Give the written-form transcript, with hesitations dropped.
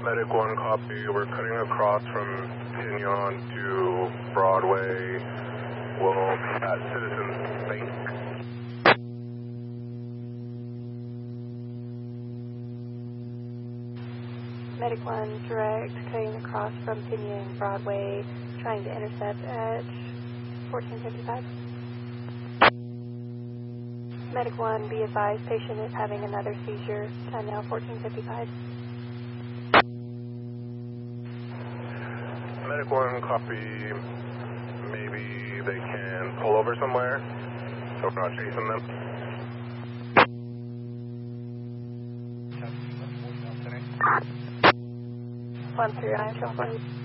Medic 1 copy. We're cutting across from Pinion to Broadway. We'll be at Citizens Bank. Medic 1 direct, cutting across from Pinion, Broadway, trying to intercept at 1455. Medic 1, be advised, patient is having another seizure. Time now 1455. Medic 1 copy. Maybe they can pull over somewhere, so we're not chasing them. One through 9,